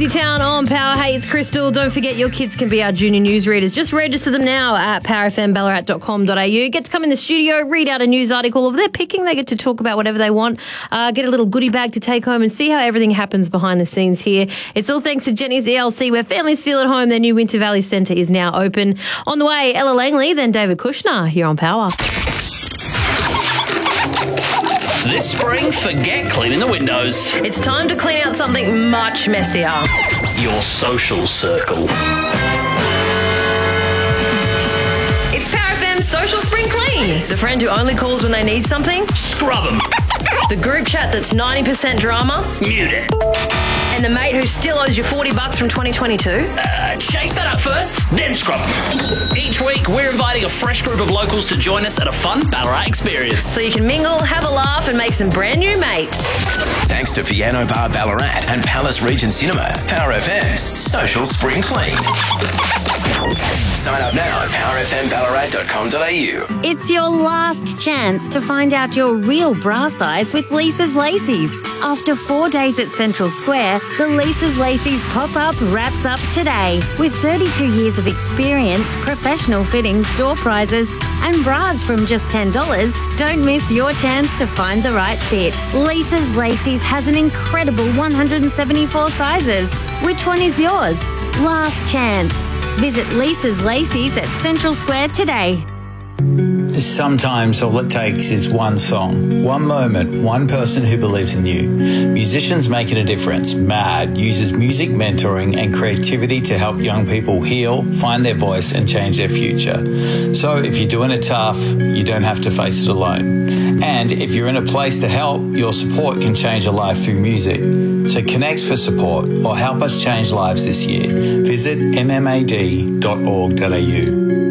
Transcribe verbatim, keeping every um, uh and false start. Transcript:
Lazy Town on Power. Hey, it's Crystal. Don't forget your kids can be our junior newsreaders. Just register them now at power f m ballarat dot com dot a u. Get to come in the studio, read out a news article of their picking. They get to talk about whatever they want. Uh, get a little goodie bag to take home and see how everything happens behind the scenes here. It's all thanks to Jenny's E L C, where families feel at home. Their new Winter Valley Centre is now open. On the way, Ella Langley, then David Kushner here on Power. This spring, forget cleaning the windows. It's time to clean out something much messier. Your social circle. It's Power F M's Social Spring Clean. The friend who only calls when they need something? Scrub them. The group chat that's ninety percent drama? Mute it. And the mate who still owes you forty bucks from twenty twenty-two? Uh, chase that up first, then scrub them. Each week, we're inviting a fresh group of locals to join us at a fun Ballarat experience. So you can mingle, have a laugh and make some brand new mates. Thanks to Fiano Bar Ballarat and Palace Regent Cinema, Power F M's Social Spring Clean. Sign up now at power f m ballarat dot com dot a u. It's your last chance to find out your real bra size with Lisa's Lacy's. After four days at Central Square, the Lisa's Lacy's pop-up wraps up today. With thirty-two years of experience, professional fittings, door prizes and bras from just ten dollars, don't miss your chance to find the right fit. Lisa's Lacy's has an incredible one hundred seventy-four sizes. Which one is yours? Last chance. Visit Lisa's Lacy's at Central Square today. Sometimes all it takes is one song, one moment, one person who believes in you. Musicians Making a Difference, MAD, uses music mentoring and creativity to help young people heal, find their voice and change their future. So if you're doing it tough, you don't have to face it alone. And if you're in a place to help, your support can change a life through music. So connect for support or help us change lives this year. Visit m m a d dot org dot a u.